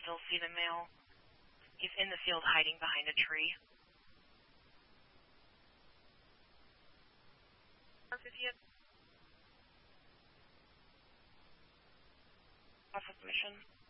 still see the male. He's in the field hiding behind a tree. Off of mission.